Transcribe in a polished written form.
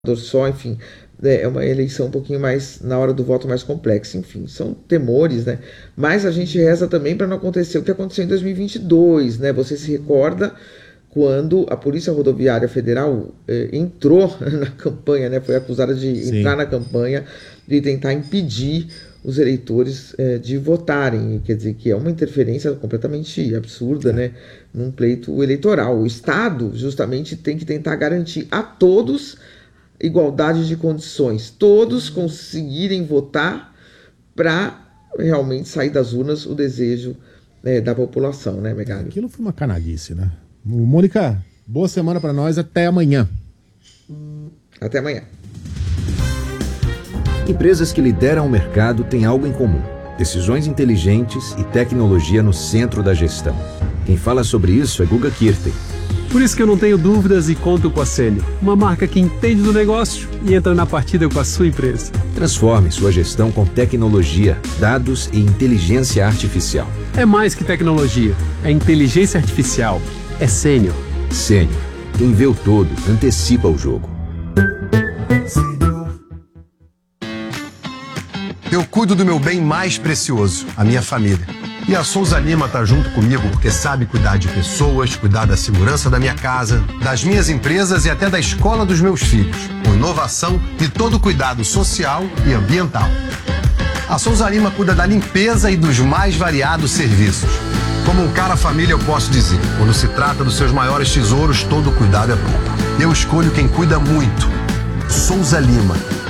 só, enfim, é uma eleição um pouquinho mais, na hora do voto, mais complexa, enfim, são temores, né? Mas a gente reza também para não acontecer o que aconteceu em 2022, né? Você se recorda quando a Polícia Rodoviária Federal entrou na campanha, né? Foi acusada de entrar na campanha e tentar impedir os eleitores de votarem, quer dizer, que é uma interferência completamente absurda, né, num pleito eleitoral. O Estado justamente tem que tentar garantir a todos igualdade de condições, todos conseguirem votar para realmente sair das urnas o desejo da população, né, Megali? Aquilo foi uma canalice, né? Mônica, boa semana para nós, até amanhã. Até amanhã. Empresas que lideram o mercado têm algo em comum: decisões inteligentes e tecnologia no centro da gestão. Quem fala sobre isso é Guga Kirten. Por isso que eu não tenho dúvidas e conto com a Sênior, uma marca que entende do negócio e entra na partida com a sua empresa. Transforme sua gestão com tecnologia, dados e inteligência artificial. É mais que tecnologia, é inteligência artificial, é Sênior. Sênior. Quem vê o todo, antecipa o jogo. Eu cuido do meu bem mais precioso, a minha família. E a Souza Lima tá junto comigo porque sabe cuidar de pessoas, cuidar da segurança da minha casa, das minhas empresas e até da escola dos meus filhos, com inovação e todo cuidado social e ambiental. A Souza Lima cuida da limpeza e dos mais variados serviços. Como um cara família, eu posso dizer, quando se trata dos seus maiores tesouros, todo cuidado é pouco. Eu escolho quem cuida muito. Souza Lima.